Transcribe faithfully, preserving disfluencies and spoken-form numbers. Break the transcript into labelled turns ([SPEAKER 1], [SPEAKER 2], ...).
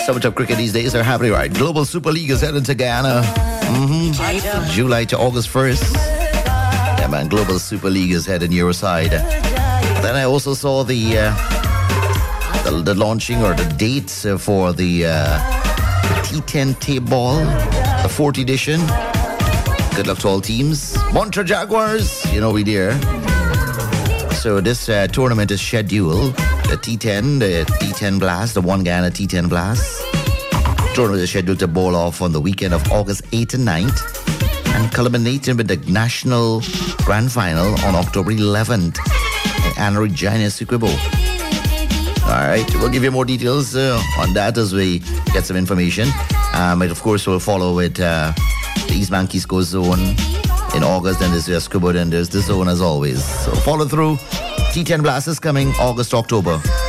[SPEAKER 1] So much of cricket these days are happening, right? Global Super League is heading to Guyana. Mm-hmm. July to August first. Yeah, man, Global Super League is heading your side. Then I also saw the uh, the, the launching or the dates for the uh, T ten tape ball, the fourth edition. Good luck to all teams. Montreal Jaguars, you know we dear. So this uh, tournament is scheduled, the T ten, the T ten Blast, the One Guyana T ten Blast. Tournament is scheduled to ball off on the weekend of August eighth and ninth and culminating with the National Grand Final on October eleventh in Anna Regina Sucrebo. All right, we'll give you more details uh, on that as we get some information. Um, and of course, we'll follow with uh, the East Bank East Coast Zone in August, and there's Escobar, and there's the zone as always. So follow through. T ten Blast is coming August, October.